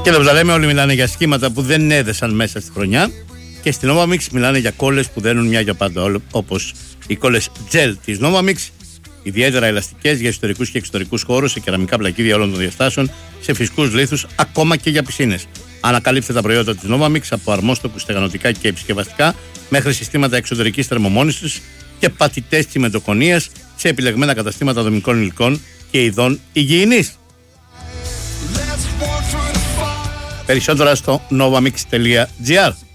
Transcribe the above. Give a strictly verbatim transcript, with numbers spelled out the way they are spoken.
Και εδώ λέμε, όλοι μιλάνε για σχήματα που δεν έδεσαν μέσα στη χρονιά. Και στην Novamix μιλάνε για κόλλες που δένουν μια για πάντα, όπως οι κόλλες gel της Novamix, ιδιαίτερα ελαστικές για ιστορικούς και εξωτερικούς χώρους, σε κεραμικά πλακίδια όλων των διαστάσεων, σε φυσικούς λίθους, ακόμα και για πισίνες. Ανακαλύψτε τα προϊόντα της Novamix από αρμόστοκους στεγανοτικά και επισκευαστικά μέχρι συστήματα εξωτερικής θερμομόνησης και πατητές τσιμεντοκονίας σε επιλεγμένα καταστήματα δομικών υλικών και ειδών υγιεινής. Περισσότερα στο novamix τελεία gr.